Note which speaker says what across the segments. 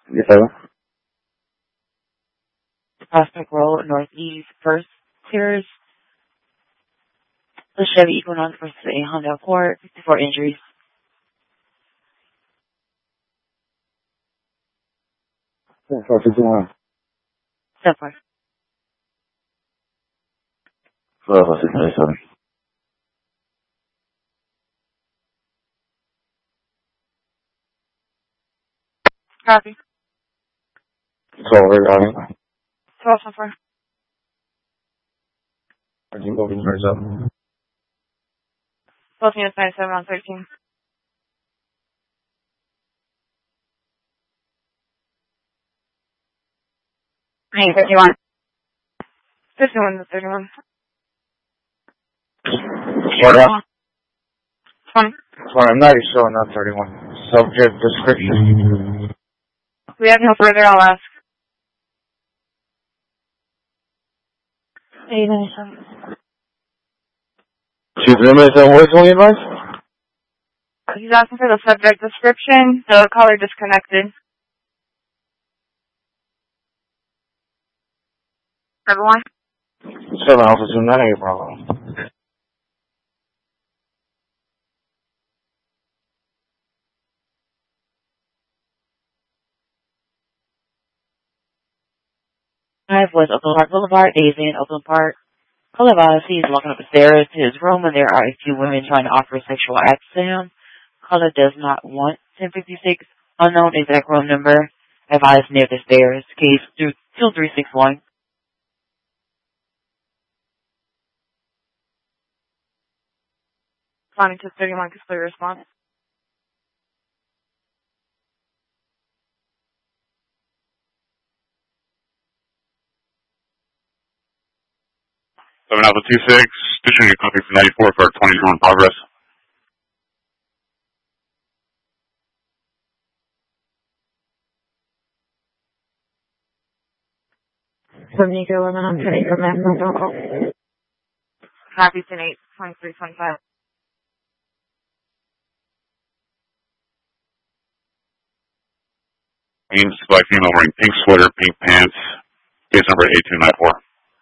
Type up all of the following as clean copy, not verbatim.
Speaker 1: Yes, hello.
Speaker 2: Prospect Road, Northeast, First Tiers, the Chevy Equinox versus a Honda Accord, 54 injuries.
Speaker 1: 451.
Speaker 2: Step 5.
Speaker 1: 697.
Speaker 2: Copy.
Speaker 1: So, regarding,
Speaker 2: 12 so far.
Speaker 1: are you moving yourself?
Speaker 2: 12 minutes 97 on 13. Hey, 51. 51 to 31.
Speaker 1: What up?
Speaker 2: 20.
Speaker 1: Sorry, I'm not showing up 31. Subject description.
Speaker 2: We have no further, I'll ask. 897.
Speaker 1: She's limited on what's only advice?
Speaker 2: He's asking for the subject description. The caller disconnected. Everyone?
Speaker 1: 7 Alpha 2, not a problem.
Speaker 2: I was Oakland Park Boulevard, Daisy in Oakland Park. Caller he's walking up the stairs to his room and there are a few women trying to offer sexual acts to him. Caller does not want 1056. Unknown exact room number. Advised near the stairs. Case 2361. Responding to 31 clear response.
Speaker 3: Seven Alpha 26, issuing a copy for 94 for 22 in progress.
Speaker 2: From Nico, 1100, from Mass. Copy 10 8, 23, 25.
Speaker 3: Means black female wearing pink sweater, pink pants. Case number 8294.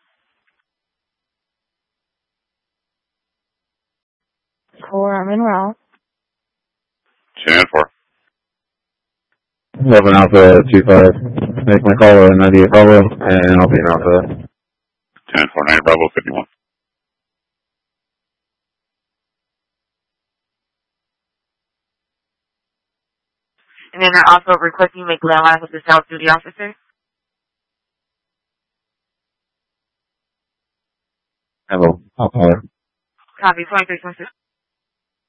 Speaker 2: I'm en route.
Speaker 3: 294.
Speaker 1: 11 Alpha 25. Make my call at 98 Bravo, and I'll be in Alpha.
Speaker 3: 294, 9 Bravo 51.
Speaker 2: And then they're also requesting you make landline with the South Duty officer.
Speaker 1: Hello. I'll call her.
Speaker 2: Copy 23, 26.